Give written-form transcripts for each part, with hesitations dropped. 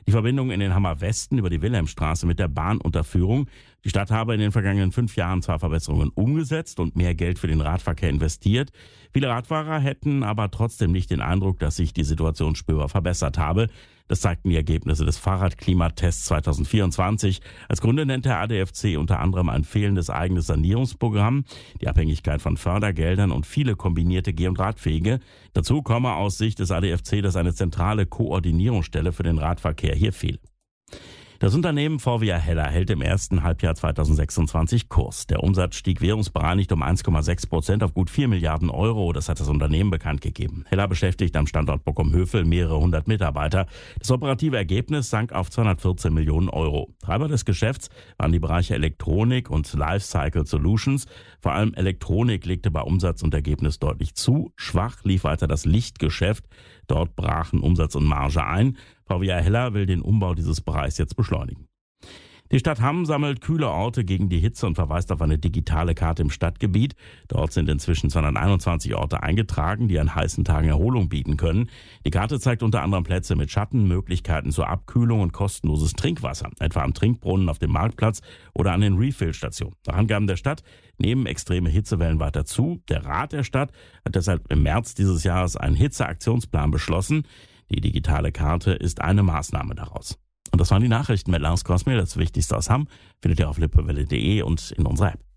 Die Verbindung in den Hammer-Westen über die Wilhelmstraße mit der Bahnunterführung. Die Stadt habe in den vergangenen 5 Jahren zwar Verbesserungen umgesetzt und mehr Geld für den Radverkehr investiert. Viele Radfahrer hätten aber trotzdem nicht den Eindruck, dass sich die Situation spürbar verbessert habe. Das zeigten die Ergebnisse des Fahrradklimatests 2024. Als Gründe nennt der ADFC unter anderem ein fehlendes eigenes Sanierungsprogramm, die Abhängigkeit von Fördergeldern und viele kombinierte Geh- und Radwege. Dazu komme aus Sicht des ADFC, dass eine zentrale Koordinierungsstelle für den Radverkehr hier fehle. Das Unternehmen Forvia Hella hält im ersten Halbjahr 2026 Kurs. Der Umsatz stieg währungsbereinigt um 1,6% auf gut 4 Milliarden Euro. Das hat das Unternehmen bekannt gegeben. Hella beschäftigt am Standort Bochum-Hövel mehrere hundert Mitarbeiter. Das operative Ergebnis sank auf 214 Millionen Euro. Treiber des Geschäfts waren die Bereiche Elektronik und Lifecycle Solutions. Vor allem Elektronik legte bei Umsatz und Ergebnis deutlich zu. Schwach lief weiter das Lichtgeschäft. Dort brachen Umsatz und Marge ein. Forvia Hella will den Umbau dieses Bereichs jetzt beschleunigen. Die Stadt Hamm sammelt kühle Orte gegen die Hitze und verweist auf eine digitale Karte im Stadtgebiet. Dort sind inzwischen 221 Orte eingetragen, die an heißen Tagen Erholung bieten können. Die Karte zeigt unter anderem Plätze mit Schatten, Möglichkeiten zur Abkühlung und kostenloses Trinkwasser, etwa am Trinkbrunnen auf dem Marktplatz oder an den Refill-Stationen. Nach Angaben der Stadt nehmen extreme Hitzewellen weiter zu. Der Rat der Stadt hat deshalb im März dieses Jahres einen Hitzeaktionsplan beschlossen. Die digitale Karte ist eine Maßnahme daraus. Und das waren die Nachrichten mit Lars Kosmel. Das Wichtigste aus Hamm findet ihr auf lippewelle.de und in unserer App.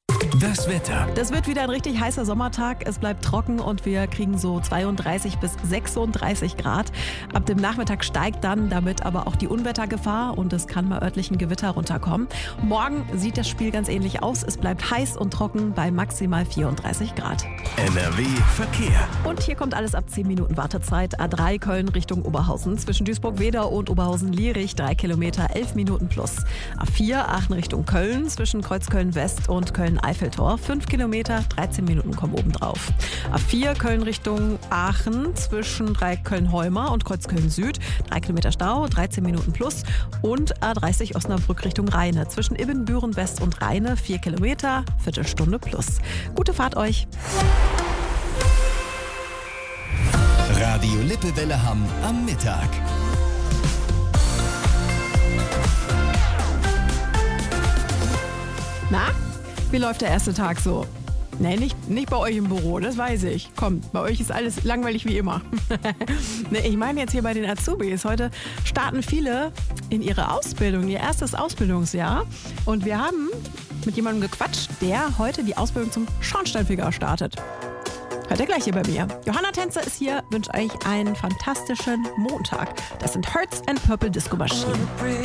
Das Wetter. Das wird wieder ein richtig heißer Sommertag. Es bleibt trocken und wir kriegen so 32 bis 36 Grad. Ab dem Nachmittag steigt dann damit aber auch die Unwettergefahr und es kann mal örtlich ein Gewitter runterkommen. Morgen sieht das Spiel ganz ähnlich aus. Es bleibt heiß und trocken bei maximal 34 Grad. NRW Verkehr. Und hier kommt alles ab 10 Minuten Wartezeit. A3 Köln Richtung Oberhausen. Zwischen Duisburg-Wedau und Oberhausen-Lierich 3 Kilometer, 11 Minuten plus. A4 Aachen Richtung Köln. Zwischen Kreuzköln-West und Köln-Eiffeltor 5 Kilometer, 13 Minuten kommen obendrauf. A4 Köln Richtung Aachen. Zwischen Köln-Heumer und Kreuzköln-Süd 3 Kilometer Stau, 13 Minuten plus. Und A30 Osnabrück Richtung Rheine. Zwischen Ibbenbüren-West und Rheine 4 Kilometer, Viertelstunde plus. Gute Fahrt euch! Radio Lippewelle Hamm am Mittag. Na, wie läuft der erste Tag so? Nee, nicht bei euch im Büro, das weiß ich. Komm, bei euch ist alles langweilig wie immer. Nee, ich meine jetzt hier bei den Azubis. Heute starten viele in ihre Ausbildung, ihr erstes Ausbildungsjahr. Und wir haben mit jemandem gequatscht, der heute die Ausbildung zum Schornsteinfeger startet. Hört ihr gleich hier bei mir. Johanna Tänzer ist hier, wünsche euch einen fantastischen Montag. Das sind Hertz and Purple Disco Machine.